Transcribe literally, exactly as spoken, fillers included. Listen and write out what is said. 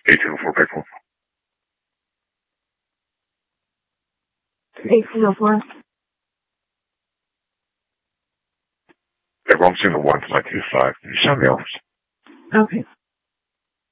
eighteen oh four Bakeland. eighteen oh four. Yeah, wrong signal one to my two five. Can you sound me off? Okay.